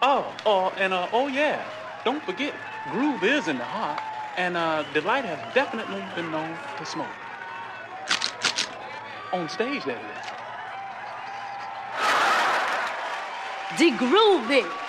Oh yeah, don't forget, groove is in the heart, and Delight has definitely been known to smoke. On stage, that is. The grooving.